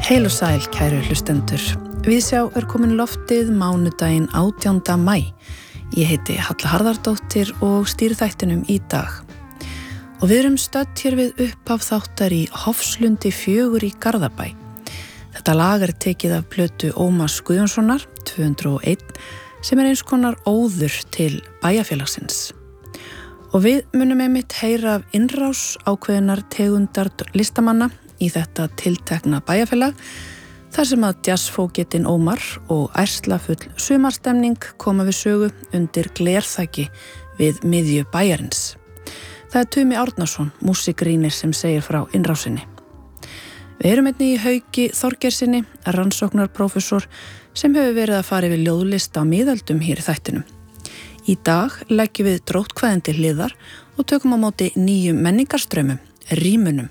Heil og sæl, kæru hlustendur. Viðsjá komin loftið mánudaginn 18. maí. Ég heiti Halla Harðardóttir og stýri þættinum í dag. Og við erum stödd hér við upphaf þáttar í Hofslundi 4 í Garðabæ. Þetta lag tekið af plötu Ómars Guðjónssonar, 201, sem eins konar óður til bæjarfélagsins. Og við munum einmitt heyra af innrás ákveðinar tegundar listamanna í þetta tiltekna bæjarfélag, þar sem að jazzfógetinn Ómar og ærslafull sumarstemning koma við sögu undir glerþaki við miðju bæjarins. Það Tumi Árnason, músikrýnir, sem segir frá innrásinni. Við erum einnig í Hauki Þorgersinni, rannsóknarprófessor, sem hefur verið að fara yfir ljóðlista á miðöldum hér í þættinum. Í dag leggjum við dróttkvæðin til hliðar og tökum á móti nýjum menningarstraumum, rímunum.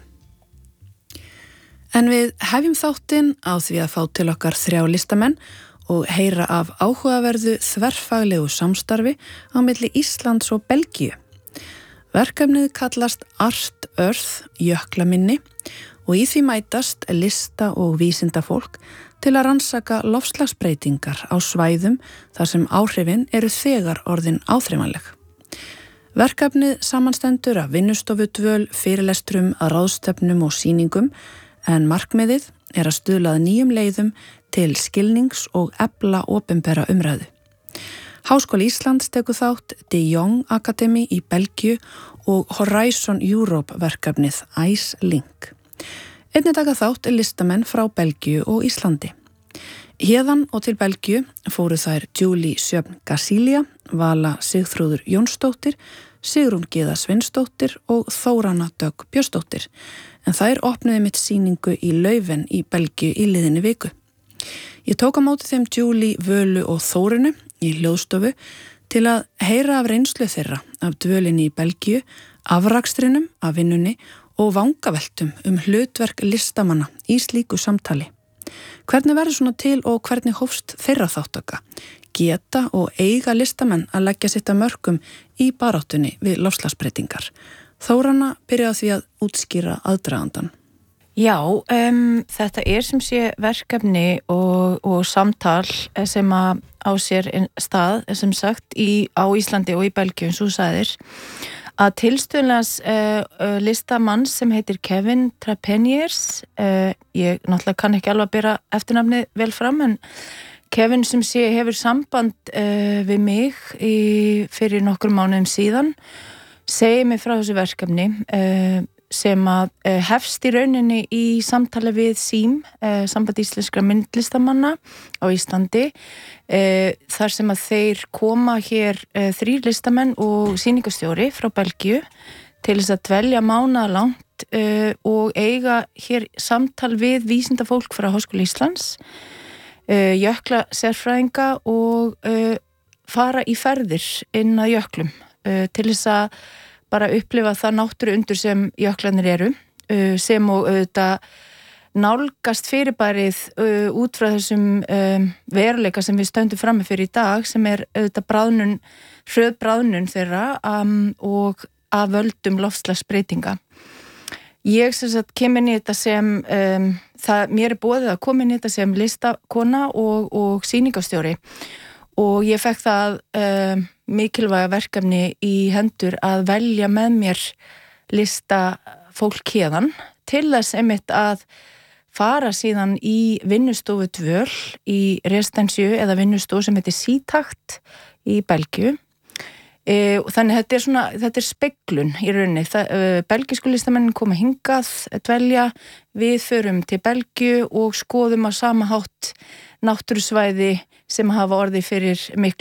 En við hefjum þáttinn á því að fá til okkar 3 listamenn og heyra af áhugaverðu þverfaglegu samstarfi á milli Íslands og Belgíu. Verkefnið kallast Art Earth jöklaminni og í því mætast lista- og vísindafólk til að rannsaka loftslagsbreytingar á svæðum þar sem áhrifin eru þegar orðin áþreifanleg. Verkefnið samanstendur af vinnustofudvöl, fyrirlestrum, ráðstefnum og sýningum, en markmiðið að stuðla að nýjum leiðum til skilnings og efla opinbera umræðu. Háskóli Íslands tekur þátt, De Jong Academy í Belgíu og Horizon Europe verkefnið Ice Link. Einnig taka þátt listamenn frá Belgíu og Íslandi. Héðan og til Belgíu fóru þær Julie Sjöfn Gasilia, Vala Sigþrúður Jónsdóttir, Sigrún Gyða Sveinsdóttir og Þórana Dögg Björnsdóttir, en þær opnuðu mitt sýningu í Leuven í Belgíu í liðinni viku. Ég tók á móti þeim Julie, Völu og Þórunu í hljóðstofu til að heyra af reynslu þeirra af dvölinni í Belgíu, afrakstrinum af vinnunni og vangaveltum hlutverk listamanna í slíku samtali. Hvernig verður svona til og hvernig hófst þeirra þáttaka? Geta og eiga listamenn að leggja sitt af mörkum í baráttunni við loftslagsbreytingar? Þórana byrjaði því að útskýra aðdragandan. Já, þetta sem sé verkefni og samtal sem á sér stað, sem sagt, á Íslandi og í Belgíu, eins og þú sagðir, að tilstöðunlega listamanns sem heitir Kevin Trepeniers, ég náttúrulega kann ekki alveg að bera eftirnafnið vel fram, en Kevin sem sé hefur samband við mig fyrir nokkrum mánuðum síðan, segir mig frá þessu verkefni sem að hefst í rauninni í samtali við SÍM, Samband íslenskra myndlistamanna á Íslandi, þar sem að þeir koma hér 3 listamenn og sýningastjóri frá Belgíu til þess að dvelja mánaðarlangt og eiga hér samtal við vísindafólk frá Háskóla Íslands, jökla sérfræðinga og fara í ferðir inn að jöklum til þess að bara upplifa það náttúruundur sem jöklarnir eru, sem og auðvitað nálgast fyrirbærið út frá þessum veruleika sem við stöndum frammi fyrir í dag, sem auðvitað hröð bráðnun þeirra og af völdum loftslagsbreytinga. Ég sem sagt kem inn í þetta sem mér boðið að koma inn í þetta sem listakona og sýningastjóri, og ég fekk það mikilvæga verkefni í hendur að velja með mér listafólk héðan til þess einmitt að fara síðan í vinnustofu dvöl í Residenciu eða vinnustofu sem heitir Sítakt í Belgíu. Þannig þetta speglun í rauninni. Belgísku listamenn koma hingað, dvelja, við förum til Belgíu og skoðum á sama hátt náttúrusvæði sem hafa orðið fyrir